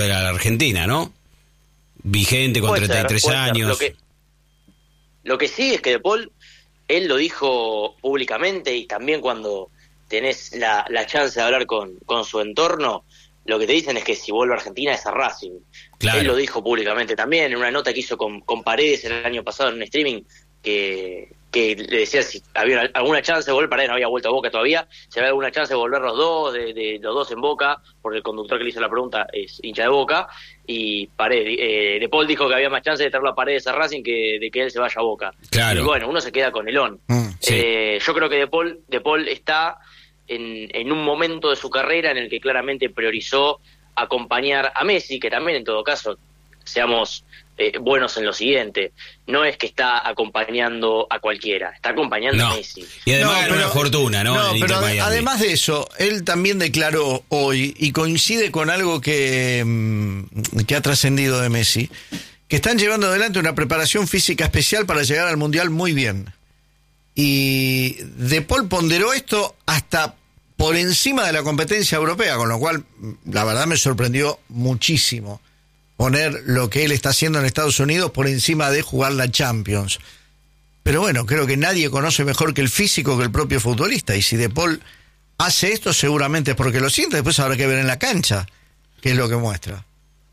de la Argentina, ¿no? Vigente con 33 años. Lo que sí es que De Paul, él lo dijo públicamente, y también cuando tenés la chance de hablar con su entorno, lo que te dicen es que si vuelve a Argentina es a Racing. Claro. Él lo dijo públicamente también, en una nota que hizo con Paredes el año pasado en un streaming, que le decía si había alguna chance de volver. Paredes no había vuelto a Boca todavía, si había alguna chance de volver los dos, de los dos en Boca, porque el conductor que le hizo la pregunta es hincha de Boca, y Paredes, De Paul dijo que había más chance de traerlo a Paredes a Racing que de que él se vaya a Boca. Claro. Y bueno, uno se queda con el on. Sí. Yo creo que De Paul está en un momento de su carrera en el que claramente priorizó acompañar a Messi, que también en todo caso, seamos buenos en lo siguiente, no es que está acompañando a cualquiera, está acompañando a Messi. Y además era una fortuna, ¿no? Pero además de eso, él también declaró hoy, y coincide con algo que ha trascendido de Messi, que están llevando adelante una preparación física especial para llegar al Mundial muy bien. Y De Paul ponderó esto hasta por encima de la competencia europea, con lo cual la verdad me sorprendió muchísimo poner lo que él está haciendo en Estados Unidos por encima de jugar la Champions. Pero bueno, creo que nadie conoce mejor que el físico que el propio futbolista, y si De Paul hace esto seguramente es porque lo siente. Después habrá que ver en la cancha qué es lo que muestra.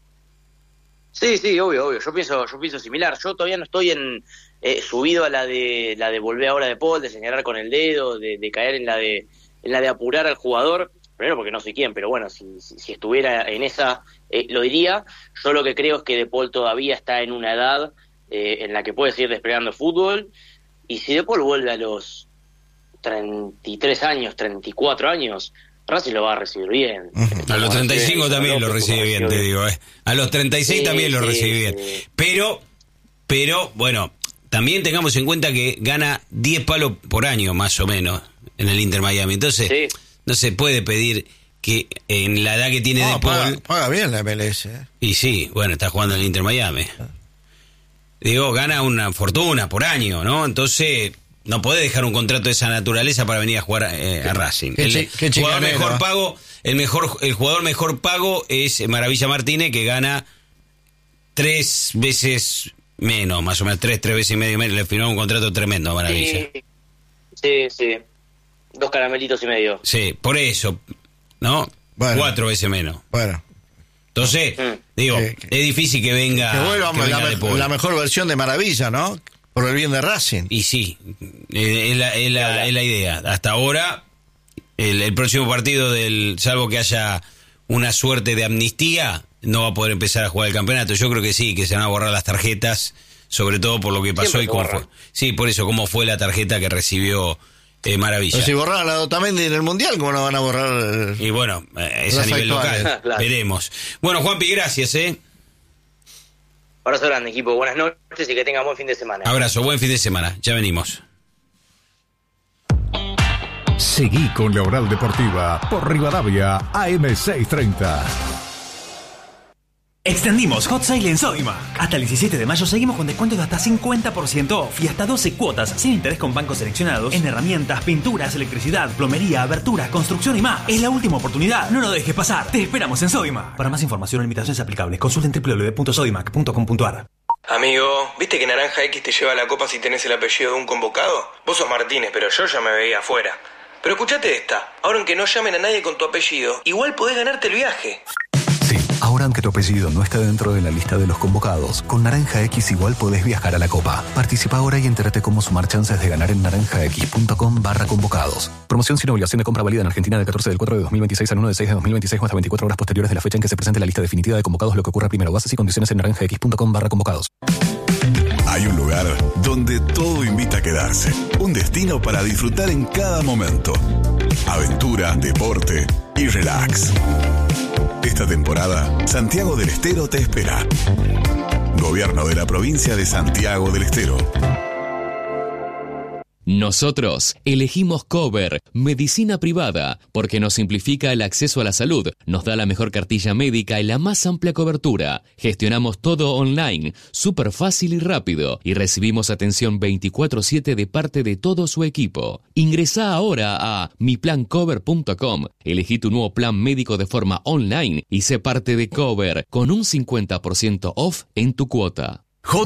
Sí, obvio. Yo pienso similar. Yo todavía no estoy subido a la de volver ahora De Paul, de señalar con el dedo, de caer en la de apurar al jugador. Primero porque no soy quien, pero bueno, si estuviera en esa, lo diría. Yo lo que creo es que De Paul todavía está en una edad en la que puede seguir desplegando fútbol, y si De Paul vuelve a los 33 años, 34 años, Racing lo va a recibir bien. A los 35 también lo recibe bien, te digo. A los 36 también lo recibe bien. Pero, bueno, también tengamos en cuenta que gana 10 palos por año, más o menos, en el Inter Miami. Entonces, no se puede pedir que en la edad que tiene De Paul... Paga bien la MLS. Y sí, bueno, está jugando en el Inter Miami. Digo, gana una fortuna por año, ¿no? Entonces, no podés dejar un contrato de esa naturaleza para venir a jugar a Racing. El jugador mejor pago, el jugador mejor pago es Maravilla Martínez, que gana 3 veces menos, más o menos 3 veces y medio menos. Le firmó un contrato tremendo a Maravilla. Sí. 2 caramelitos y medio. Sí, por eso, ¿no? Bueno, 4 veces menos. Bueno. Entonces, es difícil que venga, De Paul. La mejor versión de Maravilla, ¿no? Por el bien de Racing. Y sí, es la idea. Hasta ahora, el próximo partido, salvo que haya una suerte de amnistía, no va a poder empezar a jugar el campeonato. Yo creo que sí, que se van a borrar las tarjetas, sobre todo por lo que pasó y cómo fue. Sí, por eso, cómo fue la tarjeta que recibió Maravilla. Pero si borraron a Otamendi en el Mundial, ¿cómo no van a borrar? Y bueno, es a nivel local. Claro. Veremos. Bueno, Juanpi, gracias, Abrazo grande, equipo. Buenas noches y que tengan buen fin de semana. Abrazo, buen fin de semana. Ya venimos. Seguí con la Oral Deportiva por Rivadavia AM630. Extendimos Hot Sale en Sodimac. Hasta el 17 de mayo seguimos con descuentos de hasta 50% off y hasta 12 cuotas sin interés con bancos seleccionados en herramientas, pinturas, electricidad, plomería, aberturas, construcción y más. Es la última oportunidad. No lo dejes pasar. Te esperamos en Sodimac. Para más información o limitaciones aplicables, consulten www.sodimac.com.ar. Amigo, ¿viste que Naranja X te lleva la copa si tenés el apellido de un convocado? Vos sos Martínez, pero yo ya me veía afuera. Pero escuchate esta. Ahora, aunque no llamen a nadie con tu apellido, igual podés ganarte el viaje. Sí, ahora aunque tu apellido no esté dentro de la lista de los convocados, con Naranja X igual podés viajar a la Copa. Participa ahora y entérate cómo sumar chances de ganar en naranjax.com/convocados. Promoción sin obligación de compra válida en Argentina del 14 del 4 de 2026 al 1 de 6 de 2026 o hasta 24 horas posteriores de la fecha en que se presente la lista definitiva de convocados, lo que ocurra primero. Bases y condiciones en naranjax.com/convocados. Hay un lugar donde todo invita a quedarse. Un destino para disfrutar en cada momento. Aventura, deporte y relax. Esta temporada, Santiago del Estero te espera. Gobierno de la provincia de Santiago del Estero. Nosotros elegimos Cover, medicina privada, porque nos simplifica el acceso a la salud, nos da la mejor cartilla médica y la más amplia cobertura. Gestionamos todo online, súper fácil y rápido, y recibimos atención 24/7 de parte de todo su equipo. Ingresá ahora a miplancover.com, elegí tu nuevo plan médico de forma online y sé parte de Cover con un 50% off en tu cuota.